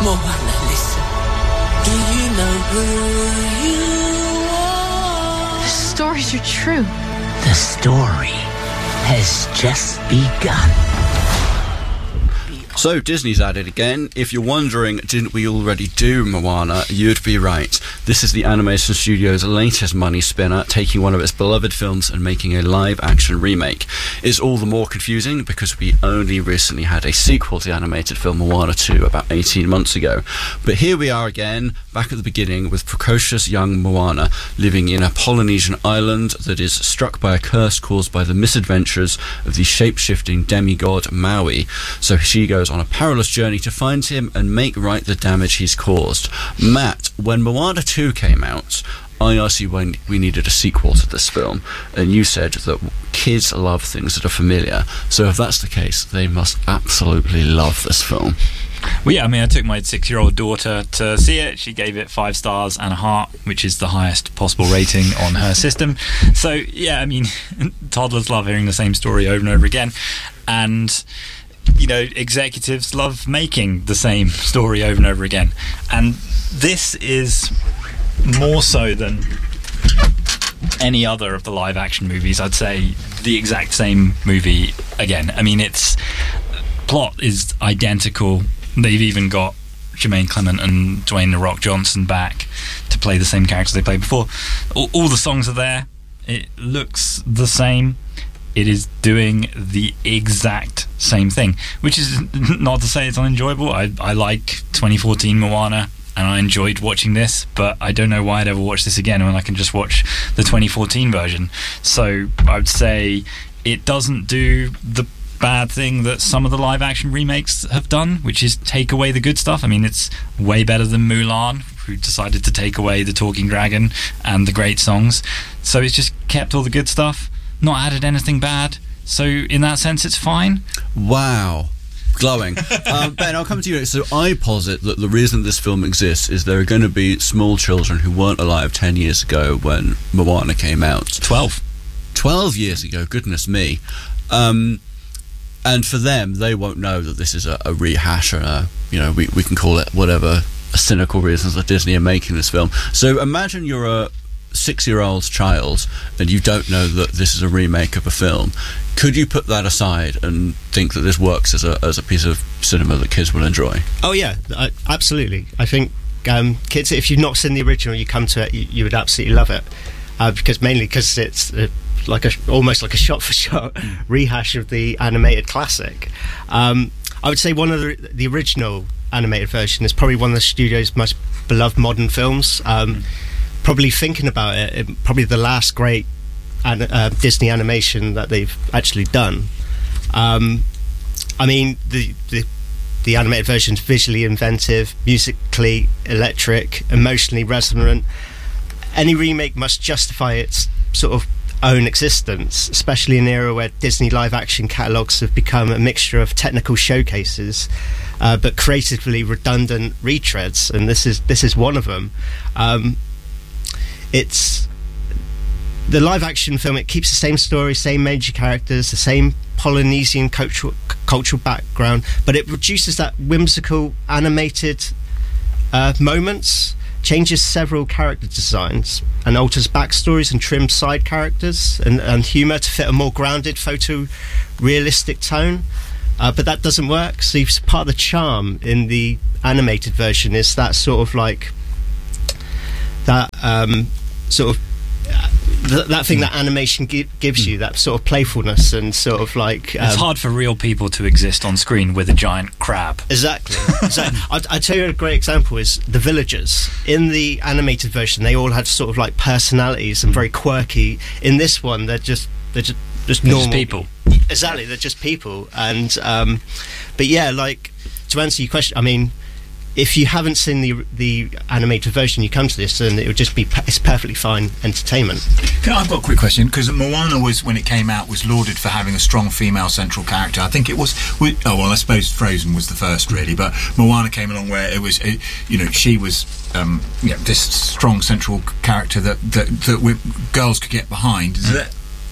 Moana, listen. Do you know who you are? The stories are true. The story has just begun. So Disney's at it again. If you're wondering, didn't we already do Moana? You'd be right. This is the animation studio's latest money spinner, taking one of its beloved films and making a live-action remake. It's all the more confusing because we only recently had a sequel to the animated film Moana 2 about 18 months ago. But here we are again, back at the beginning, with precocious young Moana living in a Polynesian island that is struck by a curse caused by the misadventures of the shape-shifting demigod Maui. So she goes on a perilous journey to find him and make right the damage he's caused. Matt, when Moana 2 came out, I asked you when we needed a sequel to this film, and you said that kids love things that are familiar. So if that's the case, they must absolutely love this film. Well, yeah, I mean, I took my 6-year-old daughter to see it. She gave it 5 stars and a heart, which is the highest possible rating on her system. So, yeah, I mean, toddlers love hearing the same story over and over again. And you know, executives love making the same story over and over again. And this is more so than any other of the live action movies, I'd say, the exact same movie again. I mean, its plot is identical. They've even got Jermaine Clement and Dwayne "The Rock" Johnson back to play the same characters they played before. All the songs are there. It looks the same. It is doing the exact same thing, which is not to say it's unenjoyable. I like 2014 Moana, and I enjoyed watching this, but I don't know why I'd ever watch this again when I can just watch the 2014 version. So I would say it doesn't do the bad thing that some of the live action remakes have done, which is take away the good stuff. I mean, it's way better than Mulan, who decided to take away the talking dragon and the great songs. So it's just kept all the good stuff, not added anything bad. So in that sense, it's fine. Wow. Glowing. Ben, I'll come to you. So I posit that the reason this film exists is there are going to be small children who weren't alive 10 years ago when Moana came out. 12 years ago, goodness me. And for them, they won't know that this is a rehash, or we can call it whatever cynical reasons that Disney are making this film. So imagine you're a 6-year-old child and you don't know that this is a remake of a film. Could you put that aside and think that this works as a piece of cinema that kids will enjoy? Oh yeah, absolutely. I think kids, if you've not seen the original, you come to it, you would absolutely love it, because it's almost like a shot-for-shot rehash of the animated classic. I would say one of the original animated version is probably one of the studio's most beloved modern films. Probably thinking about it, probably the last great Disney animation that they've actually done. I mean, the animated version is visually inventive, musically electric, emotionally resonant. Any remake must justify its sort of own existence, especially in an era where Disney live-action catalogues have become a mixture of technical showcases, but creatively redundant retreads, and this is one of them. It's the live-action film. It keeps the same story, same major characters, the same Polynesian cultural background, but it reduces that whimsical animated moments, changes several character designs, and alters backstories and trims side characters and humour to fit a more grounded, photo-realistic tone. But that doesn't work. So part of the charm in the animated version is that sort of like that that thing that animation gives you, that sort of playfulness and sort of like it's hard for real people to exist on screen with a giant crab. Exactly. I'll tell you a great example is the villagers. In the animated version, they all had sort of like personalities and very quirky. In this one, they're just normal. Just people. Exactly, they're just people. And but yeah, like, to answer your question, I mean, if you haven't seen the animated version, you come to this and it would just be it's perfectly fine entertainment. I've got a quick question, because Moana was, when it came out, was lauded for having a strong female central character. I think it was I suppose Frozen was the first really, but Moana came along where it was she was this strong central character that girls could get behind. Is that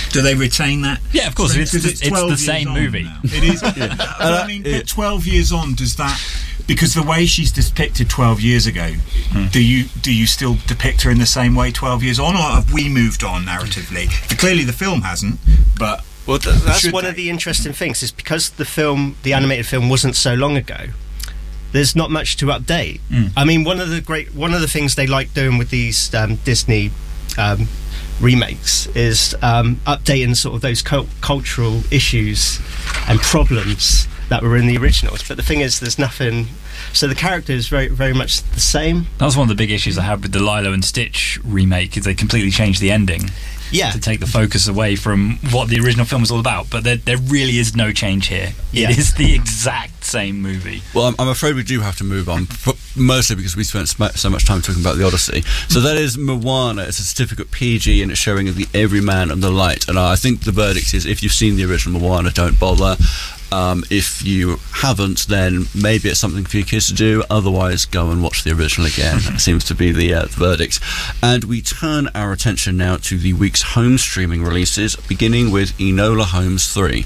Do they retain that? Yeah, of course. It's the 12 years same on movie. now. It is. I mean, but 12 years on, does that? Because the way she's depicted 12 years ago, do you still depict her in the same way 12 years on, or have we moved on narratively? Clearly, the film hasn't, but. Well, that's one of the interesting things, is because the animated film wasn't so long ago, there's not much to update. I mean, one of the things they like doing with these Disney remakes is updating sort of those cultural issues and problems that were in the originals. But the thing is, there's nothing. So the character is very, very much the same. That was one of the big issues I had with the Lilo and Stitch remake, is they completely changed the ending. Yeah. To take the focus away from what the original film was all about. But there really is no change here. Yeah. It is the exact same movie. Well, I'm afraid we do have to move on, mostly because we spent so much time talking about the Odyssey. So that is Moana. It's a certificate PG, and it's showing the Everyman and the Light. And I think the verdict is, if you've seen the original Moana, don't bother. If you haven't, then maybe it's something for your kids to do. Otherwise, go and watch the original again. That seems to be the verdict. And we turn our attention now to the week's home streaming releases, beginning with Enola Holmes 3.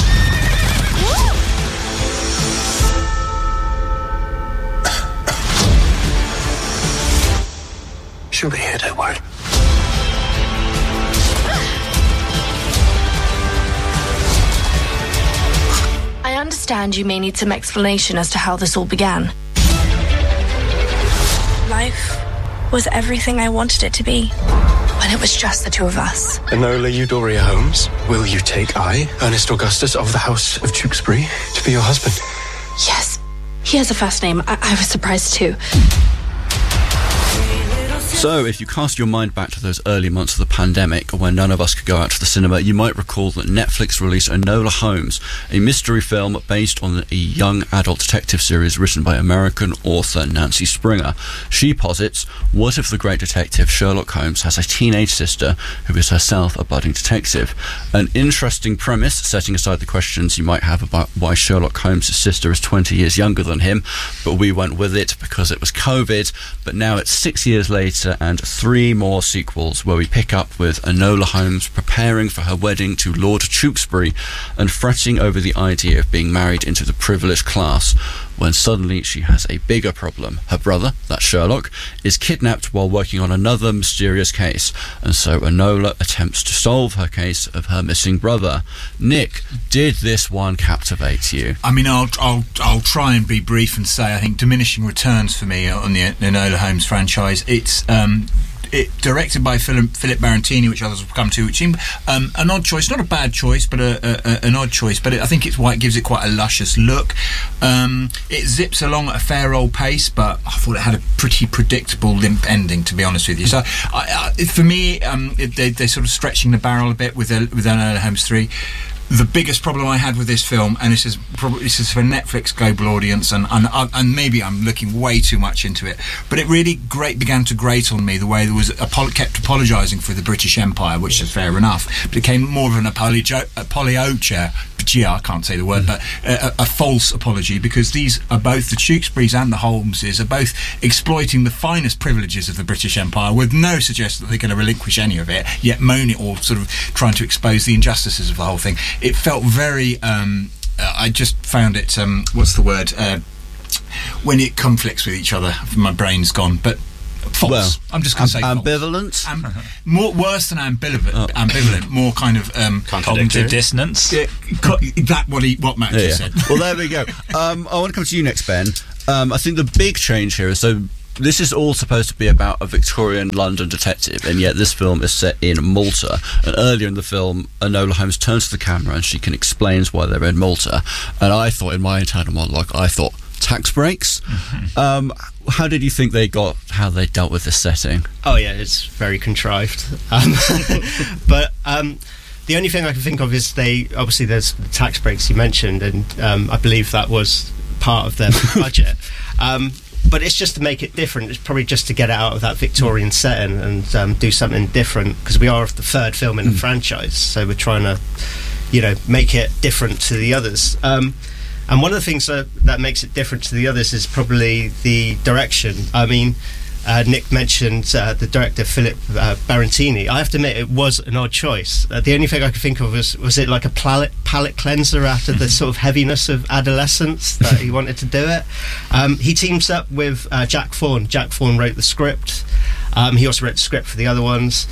She'll be here, don't worry. I understand you may need some explanation as to how this all began. Life was everything I wanted it to be when it was just the two of us. Enola Euphoria Holmes, will you take I, Ernest Augustus of the House of Tewkesbury, to be your husband? Yes, he has a first name. I was surprised too. So, if you cast your mind back to those early months of the pandemic, when none of us could go out to the cinema, you might recall that Netflix released Enola Holmes, a mystery film based on a young adult detective series written by American author Nancy Springer. She posits, what if the great detective Sherlock Holmes has a teenage sister who is herself a budding detective? An interesting premise, setting aside the questions you might have about why Sherlock Holmes' sister is 20 years younger than him, but we went with it because it was COVID. But now it's 6 years later, and 3 more sequels, where we pick up with Enola Holmes preparing for her wedding to Lord Tewkesbury and fretting over the idea of being married into the privileged class, when suddenly she has a bigger problem. Her brother, that's Sherlock, is kidnapped while working on another mysterious case, and so Enola attempts to solve her case of her missing brother. Nick, did this one captivate you? I mean, I'll try and be brief and say I think diminishing returns for me on the Enola Holmes franchise. It's directed by Philip Barantini, which others will come to, which seemed an odd choice, not a bad choice, but an odd choice. But I think it's why it gives it quite a luscious look. It zips along at a fair old pace, but I thought it had a pretty predictable limp ending, to be honest with you. So for me, they're sort of stretching the barrel a bit with Enola Holmes 3. The biggest problem I had with this film, and this is for Netflix global audience, and maybe I'm looking way too much into it, but it really began to grate on me the way there was kept apologising for the British Empire, which is fair enough, but it became more of an apologia. I can't say the word, but a false apology, because these are both the Tewkesburys and the Holmeses are both exploiting the finest privileges of the British Empire with no suggestion that they're going to relinquish any of it, yet moan it or sort of trying to expose the injustices of the whole thing. It felt very I just found it what's the word when it conflicts with each other. My brain's gone, but false. Well, I'm just going to say ambivalent. More worse than ambivalent. More kind of cognitive dissonance. What Matt just said. Well, there we go. I want to come to you next, Ben. I think the big change here is, so this is all supposed to be about a Victorian London detective, and yet this film is set in Malta. And earlier in the film, Enola Holmes turns to the camera and she explains why they're in Malta. And I thought, in my internal monologue, tax breaks. Mm-hmm. How did you think how they dealt with this setting? Oh yeah, it's very contrived. But the only thing I can think of is obviously there's the tax breaks you mentioned, and I believe that was part of their budget. But it's just to make it different. It's probably just to get it out of that Victorian setting and do something different, because we are the third film in the franchise, so we're trying to, make it different to the others. And one of the things that makes it different to the others is probably the direction. I mean, Nick mentioned the director Philip Barantini. I have to admit, it was an odd choice. The only thing I could think of was it like a palate cleanser after the sort of heaviness of adolescence that he wanted to do it. He teams up with Jack Thorne. Jack Thorne wrote the script. He also wrote the script for the other ones.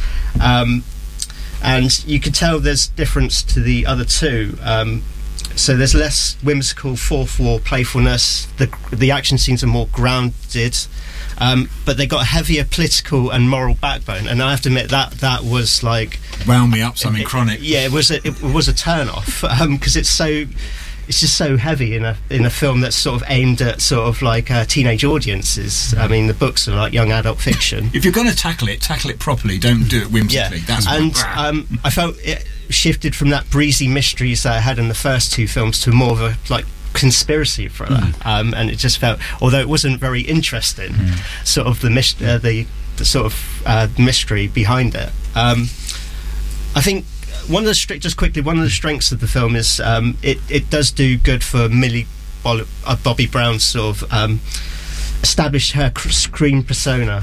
And you could tell there's difference to the other two. So there's less whimsical fourth wall playfulness. The action scenes are more grounded, but they got a heavier political and moral backbone. And I have to admit that was like wound me up something chronic. Yeah, it was a turn off because it's just so heavy in a film that's sort of aimed at sort of like teenage audiences. I mean, the books are like young adult fiction. If you're going to tackle it properly. Don't do it whimsically. Yeah. I felt it shifted from that breezy mysteries that I had in the first two films to more of a like conspiracy thriller. And it just felt, although it wasn't very interesting, sort of the sort of mystery behind it. I think one of the strengths of the film is it does do good for Millie Bobby Brown's sort of established her screen persona.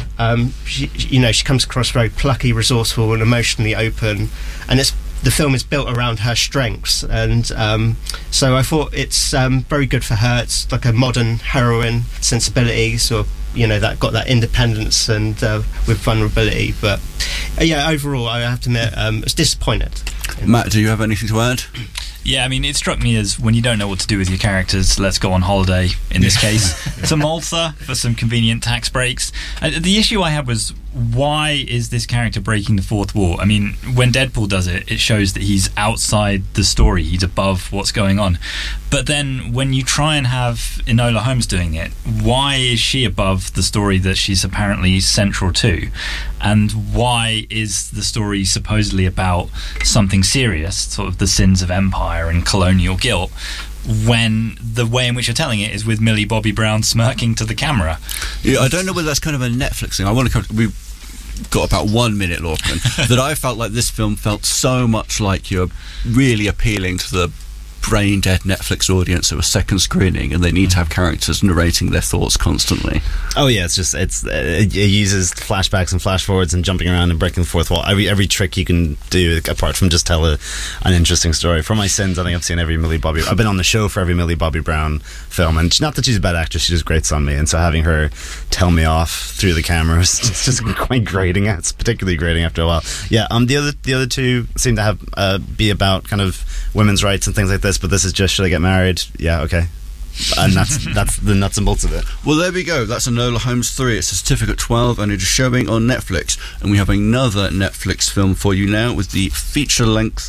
She comes across very plucky, resourceful, and emotionally open, and the film is built around her strengths, and so I thought it's very good for her. It's like a modern heroine sensibility, sort of, that got that independence and with vulnerability. But yeah, overall, I have to admit, I was disappointed. Matt, do you have anything to add? Yeah, I mean, it struck me as when you don't know what to do with your characters, let's go on holiday, in this case, to Malta for some convenient tax breaks. The issue I had was, why is this character breaking the fourth wall? I mean, when Deadpool does it, it shows that he's outside the story, he's above what's going on. But then when you try and have Enola Holmes doing it, why is she above the story that she's apparently central to? And why is the story supposedly about something serious, sort of the sins of empire and colonial guilt, when the way in which you're telling it is with Millie Bobby Brown smirking to the camera? Yeah, I don't know whether that's kind of a Netflix thing. I want to we've got about 1 minute, Lorcan, that I felt like this film felt so much like you're really appealing to the brain dead Netflix audience of a second screening, and they need to have characters narrating their thoughts constantly. Oh yeah, it uses flashbacks and flash forwards and jumping around and breaking the fourth wall. Every trick you can do apart from just tell an interesting story. For my sins, I think I've seen every Millie Bobby. I've been on the show for every Millie Bobby Brown film, and not that she's a bad actress, she just grates on me. And so having her tell me off through the camera is just quite grating. It's particularly grating after a while. Yeah, the other two seem to have be about kind of women's rights and things like this. But this is just, should I get married? Yeah, okay. And that's the nuts and bolts of it. Well, there we go. That's Enola Holmes 3. It's a Certificate 12, and it is showing on Netflix. And we have another Netflix film for you now with the feature-length...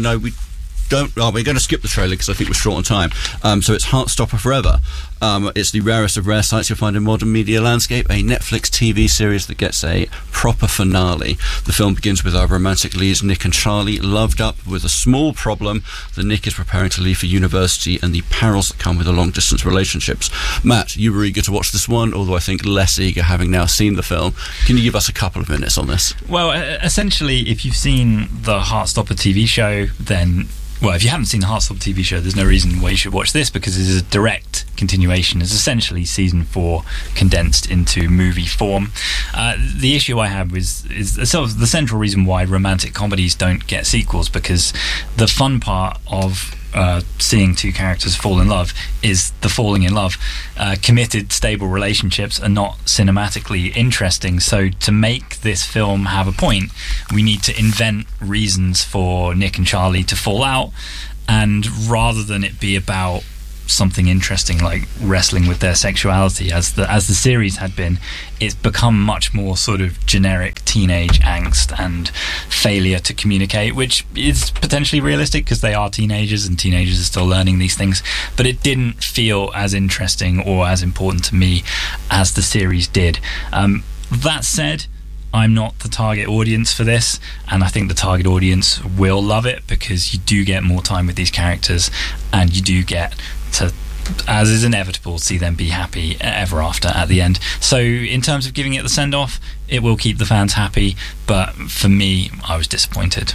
we're going to skip the trailer because I think we're short on time. So it's Heartstopper Forever. It's the rarest of rare sights you'll find in modern media landscape, a Netflix TV series that gets a proper finale. The film begins with our romantic leads Nick and Charlie loved up with a small problem that Nick is preparing to leave for university and the perils that come with the long-distance relationships. Matt, you were eager to watch this one, although I think less eager having now seen the film. Can you give us a couple of minutes on this? Well, essentially, if you've seen the Heartstopper TV show, then... Well, if you haven't seen the Heartstopper TV show, there's no reason why you should watch this, because it is a direct continuation. It's essentially season 4 condensed into movie form. The issue I had is sort of the central reason why romantic comedies don't get sequels, because the fun part of seeing two characters fall in love is the falling in love. Committed, stable relationships are not cinematically interesting, so to make this film have a point, we need to invent reasons for Nick and Charlie to fall out, and rather than it be about something interesting like wrestling with their sexuality as the series had been, it's become much more sort of generic teenage angst and failure to communicate, which is potentially realistic because they are teenagers and teenagers are still learning these things, but it didn't feel as interesting or as important to me as the series did. That said, I'm not the target audience for this, and I think the target audience will love it because you do get more time with these characters and you do get to, as is inevitable, see them be happy ever after at the end. So in terms of giving it the send-off, it will keep the fans happy, but for me, I was disappointed.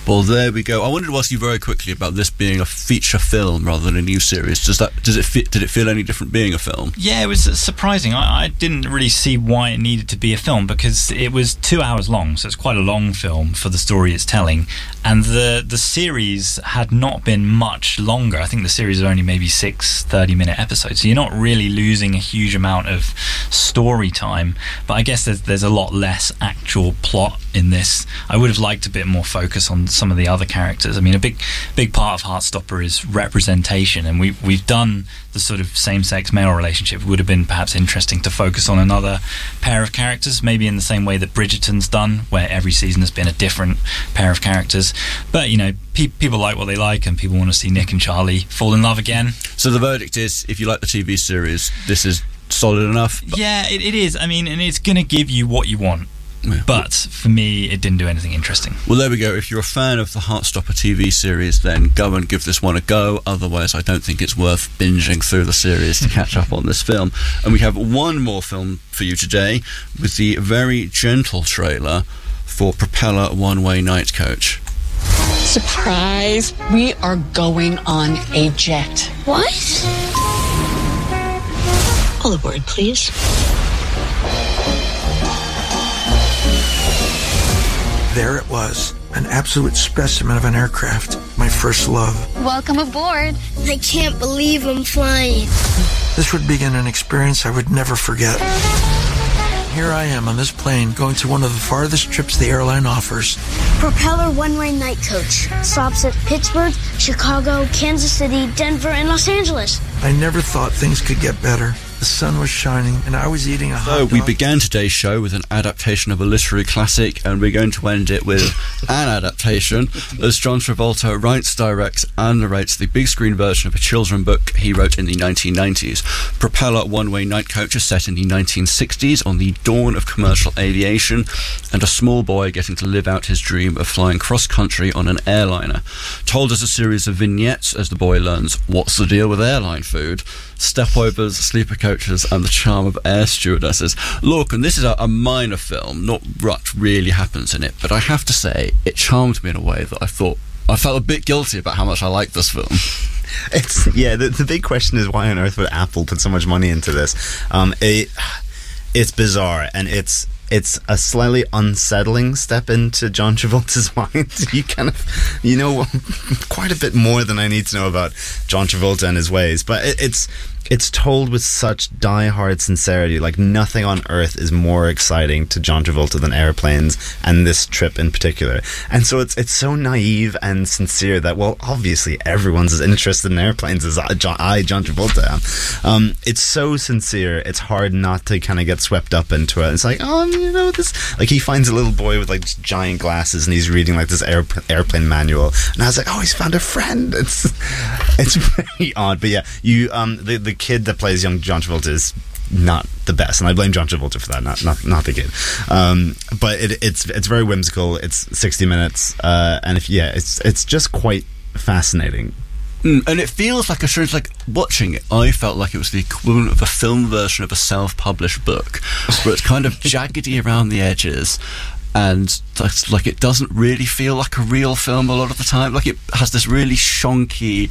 Well, there we go. I wanted to ask you very quickly about this being a feature film rather than a new series. Did it feel any different being a film? Yeah, it was surprising. I didn't really see why it needed to be a film, because it was 2 hours long, so it's quite a long film for the story it's telling. And the series had not been much longer. I think the series are only maybe 6 30-minute episodes, so you're not really losing a huge amount of story time. But I guess there's a lot less actual plot in this. I would have liked a bit more focus on some of the other characters. I mean, a big part of Heartstopper is representation, and we've done the sort of same-sex male relationship. It would have been perhaps interesting to focus on another pair of characters, maybe in the same way that Bridgerton's done, where every season has been a different pair of characters. But, you know, people like what they like, and people want to see Nick and Charlie fall in love again. So the verdict is, if you like the TV series, this is solid enough? Yeah, it is. I mean, and it's going to give you what you want. Yeah. But for me, it didn't do anything interesting. Well, there we go. If you're a fan of the Heartstopper TV series, then go and give this one a go. Otherwise, I don't think it's worth binging through the series to catch up on this film. And we have one more film for you today with the very gentle trailer for Propeller One-Way Night Coach. Surprise! We are going on a jet. What? All aboard, please. There it was, an absolute specimen of an aircraft. My first love. Welcome aboard. I can't believe I'm flying. This would begin an experience I would never forget. Here I am on this plane going to one of the farthest trips the airline offers. Propeller One-Way Night Coach. Stops at Pittsburgh, Chicago, Kansas City, Denver, and Los Angeles. I never thought things could get better. The sun was shining, and I was eating a hot dog. So we began today's show with an adaptation of a literary classic, and we're going to end it with an adaptation, as John Travolta writes, directs, and narrates the big screen version of a children's book he wrote in the 1990s. Propeller One-Way Night Coach is set in the 1960s on the dawn of commercial aviation, and a small boy getting to live out his dream of flying cross-country on an airliner. Told as a series of vignettes as the boy learns what's the deal with airline food, stepovers, sleeper coaches, and the charm of air stewardesses. Look, and this is a minor film, not much really happens in it, but I have to say, it charmed me in a way that I felt a bit guilty about how much I liked this film. The big question is, why on earth would Apple put so much money into this? It's bizarre, and it's a slightly unsettling step into John Travolta's mind. You know quite a bit more than I need to know about John Travolta and his ways, but it's told with such die-hard sincerity. Like, nothing on earth is more exciting to John Travolta than airplanes, and this trip in particular. And so it's so naive and sincere that, well, obviously everyone's as interested in airplanes as John Travolta am. It's so sincere, it's hard not to kind of get swept up into it. It's like, this... Like, he finds a little boy with, like, giant glasses, and he's reading, like, this airplane manual. And I was like, oh, he's found a friend. It's very odd. But yeah, the kid that plays young John Travolta is not the best, and I blame John Travolta for that, not the kid. But it's very whimsical. It's 60 minutes, and it's just quite fascinating. And it feels like watching it, I felt like it was the equivalent of a film version of a self-published book, where it's kind of jaggedy around the edges, and like it doesn't really feel like a real film a lot of the time. Like, it has this really shonky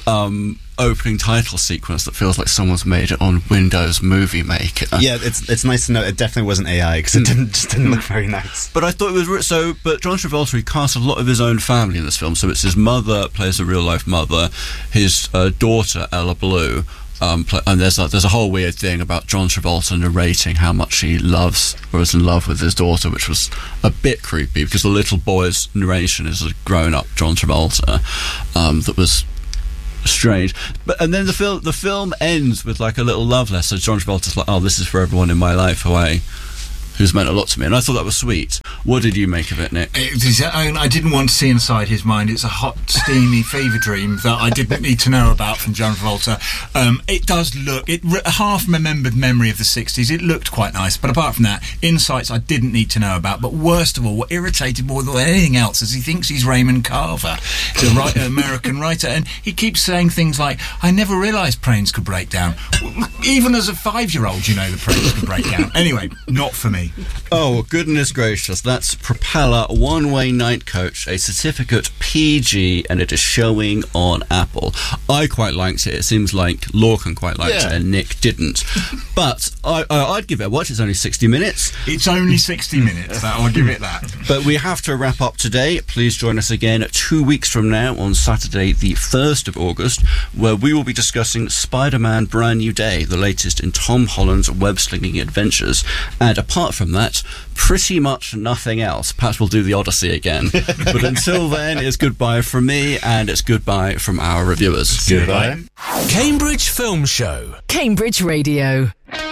opening title sequence that feels like someone's made it on Windows Movie Maker. Yeah, it's nice to know it definitely wasn't AI, because it didn't look very nice. But I thought it was but John Travolta, he cast a lot of his own family in this film. So it's his mother plays a real life mother, his daughter Ella Blue, and there's a whole weird thing about John Travolta narrating how much he loves or is in love with his daughter, which was a bit creepy, because the little boy's narration is a grown-up John Travolta. That was strange. And then the film ends with like a little love letter. John Travolta's like, oh, this is for everyone in my life who's meant a lot to me, and I thought that was sweet. What did you make of it, Nick? I didn't want to see inside his mind. It's a hot, steamy fever dream that I didn't need to know about from John Travolta. It does look, a half-remembered memory of the 60s. It looked quite nice, but apart from that, insights I didn't need to know about. But worst of all, what irritated more than anything else is he thinks he's Raymond Carver, the American writer, and he keeps saying things like, I never realised planes could break down. Even as a 5-year-old, you know the planes could break down. Anyway, not for me. money. Oh, goodness gracious. That's Propeller One-Way Night Coach, a certificate PG, and it is showing on Apple. I quite liked it. It seems like Lorcan quite liked it, and Nick didn't. But I'd give it a watch. It's only 60 minutes. It's only 60 minutes. I'll give it that. But we have to wrap up today. Please join us again 2 weeks from now on Saturday, the 1st of August, where we will be discussing Spider-Man Brand New Day, the latest in Tom Holland's web-slinging adventures. And apart from that, pretty much nothing else. Perhaps we'll do the Odyssey again. But until then, it's goodbye from me, and it's goodbye from our reviewers. Goodbye. Cambridge Film Show. Cambridge Radio.